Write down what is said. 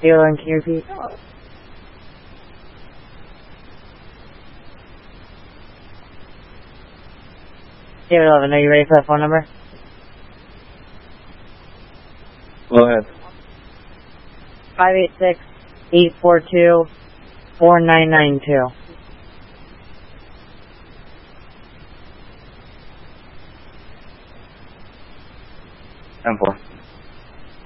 Airline, can you repeat? 11, are you ready for that phone number? Go ahead. 586-842-4992. 10-4.